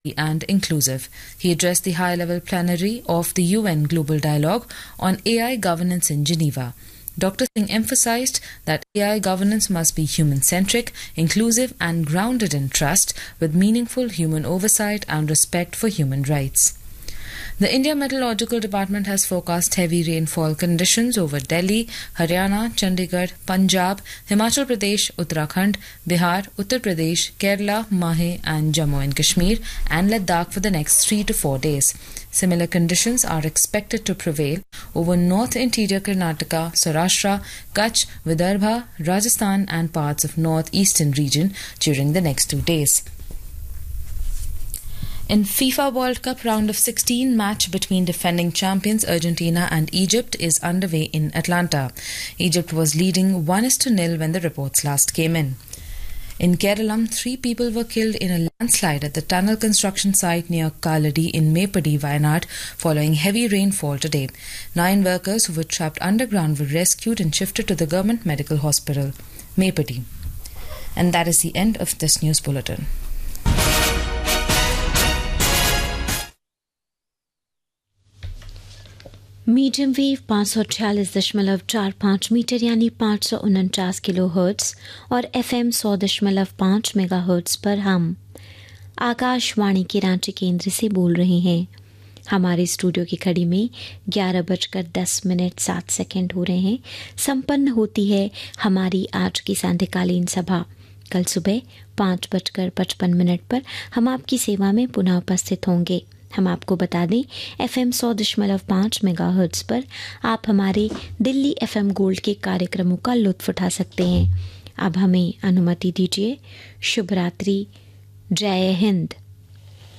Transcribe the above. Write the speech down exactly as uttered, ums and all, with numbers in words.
and inclusive. He addressed the high-level plenary of the U N Global Dialogue on A I governance in Geneva. Doctor Singh emphasized that A I governance must be human-centric, inclusive and grounded in trust, with meaningful human oversight and respect for human rights. The India Meteorological Department has forecast heavy rainfall conditions over Delhi, Haryana, Chandigarh, Punjab, Himachal Pradesh, Uttarakhand, Bihar, Uttar Pradesh, Kerala, Mahe and Jammu and Kashmir and Ladakh for the next three to four days. Similar conditions are expected to prevail over North Interior Karnataka, Saurashtra, Kutch, Vidarbha, Rajasthan and parts of North-Eastern region during the next two days. In FIFA World Cup round of sixteen, match between defending champions Argentina and Egypt is underway in Atlanta. Egypt was leading one to nil when the reports last came in. In Kerala, three people were killed in a landslide at the tunnel construction site near Kaladi in Mepadi, Wayanad, following heavy rainfall today. Nine workers who were trapped underground were rescued and shifted to the Government Medical Hospital, Mepadi. And that is the end of this news bulletin. Medium wave पाँच सौ छियालीस दशमलव चार पाँच metre यानी पाँच सौ उनचास किलो हर्ट्स और एफएम सौ दशमलव पाँच मेगा हर्ट्स पर हम आकाशवाणी के रांची केंद्र से बोल रहे हैं। हमारे स्टूडियो की घड़ी में ग्यारह बजकर दस मिनट सात सेकंड हो रहे हैं। संपन्न होती है हमारी आज की सांध्यकालीन सभा। कल सुबह पाँच बजकर पचपन मिनट पर हम आपकी सेवा में पुनः उपस्थित होंगे। हम आपको बता दें एफएम सौ दशमलव पाँच मेगा हर्ट्स पर आप हमारे दिल्ली एफएम गोल्ड के कार्यक्रमों का लुत्फ उठा सकते हैं। अब हमें अनुमति दीजिए। शुभ रात्रि, जय हिंद।